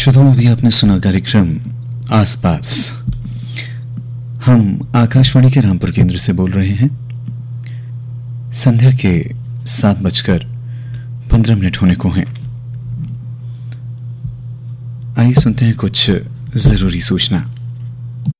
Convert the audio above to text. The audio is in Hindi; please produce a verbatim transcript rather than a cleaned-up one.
श्रोताओं, अभी आपने सुना कार्यक्रम आसपास। हम आकाशवाणी के रामपुर केंद्र से बोल रहे हैं। संध्या के सात बजकर पंद्रह मिनट होने को हैं। आइए सुनते हैं कुछ जरूरी सूचना।